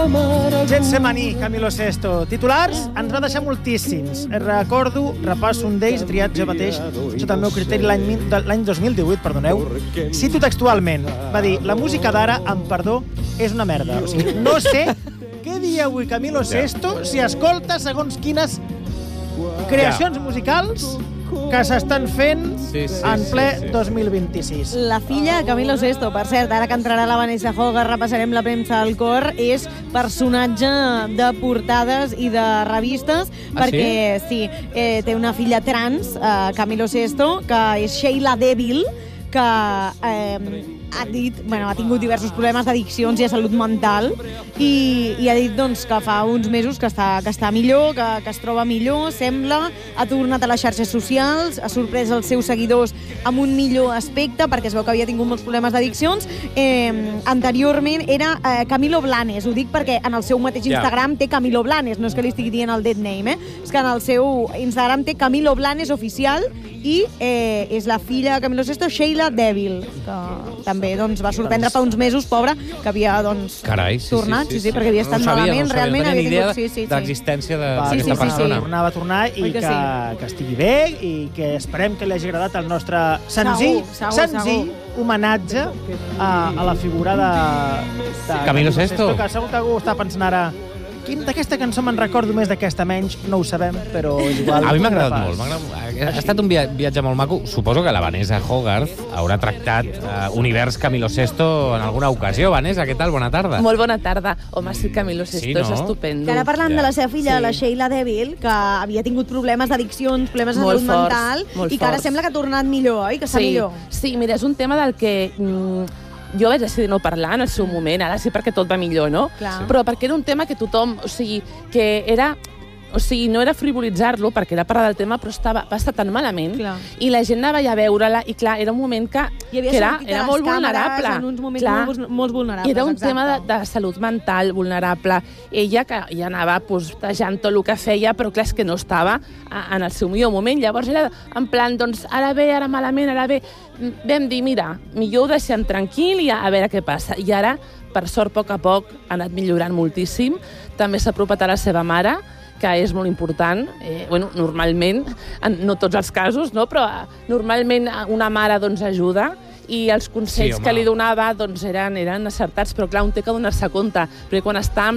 Sense maní, Camilo Sesto. Titulars ens va deixar moltíssims. Recordo, repasso un d'ells, triat jo mateix, sota el meu criteri l'any 2018, perdoneu. Cito textualment. Va dir, la música d'ara, amb perdó, és una merda. O sigui, no sé què dir avui Camilo Sesto si escolta segons quines creacions musicals que s'estan fent en ple 2026. La filla de Camilo Sesto, per cert, ara que entrarà la Vanessa Hogarth, repassarem la premsa al cor, és personatge de portades i de revistes, perquè sí, té una filla trans, Camilo Sesto, que és Sheila Devil, que ha tingut diversos problemes d'addiccions i de salut mental i ha dit doncs, que fa uns mesos que està millor, que es troba millor, sembla, ha tornat a les xarxes socials, ha sorprès els seus seguidors amb un millor aspecte perquè es veu que havia tingut molts problemes d'addiccions. Anteriorment era Camilo Blanes, ho dic perquè en el seu mateix Instagram té Camilo Blanes, no és que li estigui dient el dead name, és que en el seu Instagram té Camilo Blanes oficial i és la filla de Camilo Sesto, Sheila Devil, que també va sorprendre fa uns mesos, pobra, que havia tornat, perquè havia estat malament, realment havia tingut d'existència d'aquesta persona. Va tornar i que estigui bé i que esperem que li hagi agradat el nostre senzill homenatge a la figura de Camilo Sesto, que segur que algú està pensant ara d'aquesta cançó me'n recordo més, d'aquesta menys, no ho sabem, però és igual. A mi m'ha agradat molt. Ha estat un viatge molt maco. Suposo que la Vanessa Hogarth haurà tractat univers Camilo Sesto en alguna ocasió. Vanessa, què tal? Bona tarda. Molt bona tarda. Home, sí, Camilo Sesto és estupendo. Que ara parlant de la seva filla, la Sheila Devil, que havia tingut problemes d'addiccions, problemes de salut mental, i que ara sembla que ha tornat millor, oi? Que està millor. Sí, mira, és un tema del que jo vaig decidir no parlar en el seu moment, ara sí perquè tot va millor, no? Clar. Però perquè era un tema que tothom, que era... no era frivolitzar-lo, perquè era parlar del tema, però va estar tan malament, i la gent anava a veure-la, i clar, era un moment que era molt vulnerable. En uns moments molt vulnerables. I era un tema de salut mental vulnerable. Ella, que ja anava postegant tot el que feia, però clar, és que no estava en el seu millor moment. Llavors era en plan, doncs, ara bé, ara malament, ara bé. Vam dir, mira, millor ho deixem tranquil i a veure què passa. I ara, per sort, a poc ha anat millorant moltíssim. També s'ha apropat a la seva mare, que és molt important. Normalment, no tots els casos, no? Però normalment una mare ajuda i els consells que li donava eren encertats, però clar, un té que donar-se compte, perquè quan està